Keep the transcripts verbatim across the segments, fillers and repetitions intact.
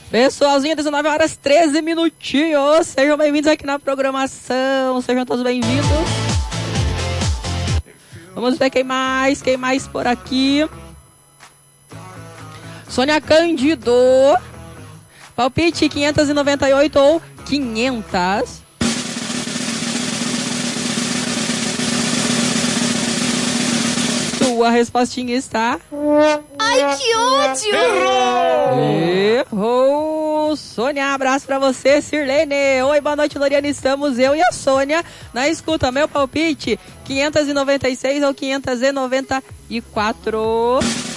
Pessoalzinho, dezenove horas, treze minutinhos. Sejam bem-vindos aqui na programação. Sejam todos bem-vindos. Vamos ver quem mais, quem mais por aqui. Sônia Cândido. Palpite quinhentos e noventa e oito ou quinhentos. Sua respostinha está... Ai, que ódio! Errou! Errou! Sônia, abraço pra você, Sirlene. Oi, boa noite, Loriana. Estamos eu e a Sônia na escuta. Meu palpite, quinhentos e noventa e seis ou quinhentos e noventa e quatro.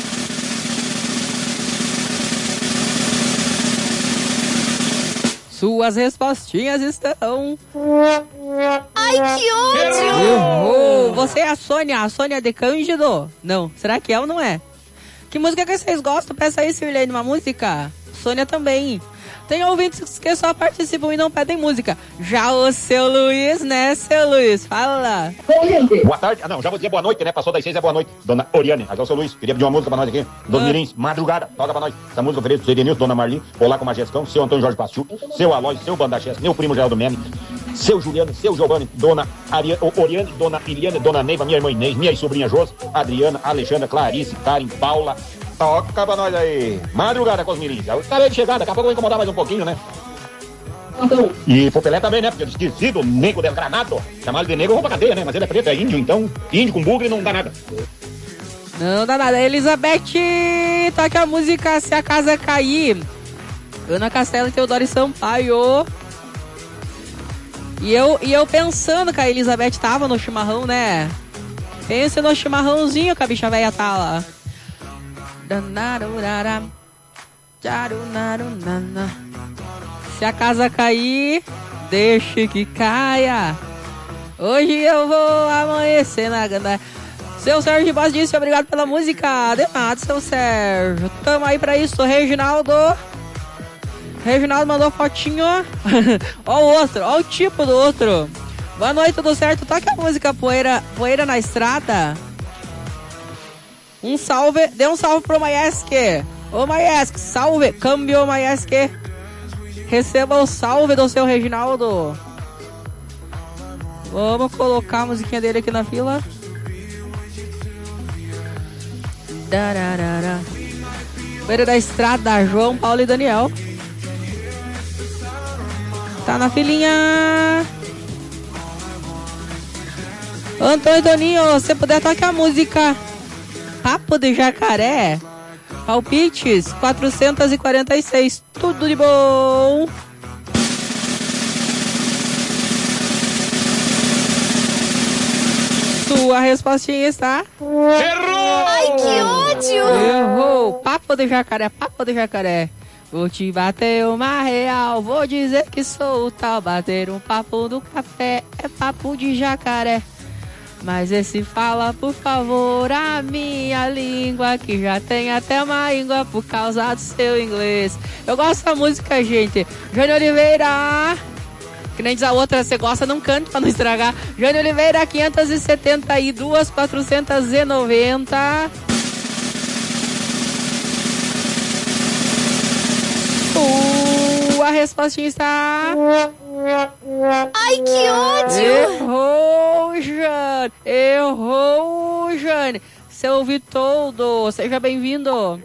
Suas respostinhas estão... Ai, que ódio! Errou! Você é a Sônia, a Sônia de Cândido? Não, será que é ou não é? Que música que vocês gostam? Peça aí, Sirlene, uma música. Sônia também. Tem ouvintes que só participam e não pedem música. Já o seu Luiz, né, seu Luiz? Fala. Boa tarde. Ah, não, já vou dizer boa noite, né? Passou das seis, é boa noite. Dona Oriane, aqui é o seu Luiz. Queria pedir uma música pra nós aqui. Dos ah. Mirins, Madrugada. Toca pra nós. Essa música oferece pro seu Edenilson, Dona Marli, Olá com a Magestão, seu Antônio Jorge Pastiu, seu Aloy, seu Bandachés, meu primo Geraldo Mene, seu Juliano, seu Giovanni, Dona Ariane, Oriane, Dona Iliane, Dona Neiva, minha irmã Inês, minha sobrinha Jos, Adriana, Alexandra, Clarice, Karen, Paula. Toca pra nós aí. Madrugada com os Mirins. Eu acabei de chegar, daqui a pouco eu vou incomodar mais um pouquinho, né? E Popelé também, né? Porque eu esqueci do nego del granado. Chamado de negro, eu vou pra cadeia, né? Mas ele é preto, é índio, então índio com bugre não dá nada. Não dá nada. Elizabeth, toca a música Se a Casa Cair. Ana Castela e Teodoro Sampaio. E eu, e eu pensando que a Elizabeth tava no chimarrão, né? Pensa no chimarrãozinho que a bicha velha tá lá. Se a casa cair, deixe que caia. Hoje eu vou amanhecer na gana. Seu Sérgio Boss disse obrigado pela música. De nada, seu Sérgio. Tamo aí pra isso, Reginaldo. Reginaldo mandou fotinho. Ó o outro, ó o tipo do outro. Boa noite, tudo certo? Toca a música Poeira, Poeira na Estrada. Um salve, dê um salve pro Maieske. Ô Maieske, salve, câmbio Maieske. Receba o salve do seu Reginaldo. Vamos colocar a musiquinha dele aqui na fila. Dararara. Beira da Estrada, João, Paulo e Daniel. Tá na filinha. Antônio Toninho, se puder tocar a música Papo de Jacaré. Palpites quatrocentos e quarenta e seis. Tudo de bom. Sua respostinha está... Errou! Ai, que ódio! Errou. Papo de Jacaré, papo de Jacaré. Vou te bater uma real, vou dizer que sou o tal. Bater um papo do café é papo de jacaré. Mas esse fala, por favor, a minha língua, que já tem até uma língua por causa do seu inglês. Eu gosto da música, gente. Jânio Oliveira, que nem diz a outra, você gosta, não cante pra não estragar. Jânio Oliveira, quinhentos e setenta e dois, quatrocentos e noventa. Uh, a respostinha está... Ai, que ódio! Errou, Jane! Errou, Jane! Seu Vitoldo, seja bem-vindo!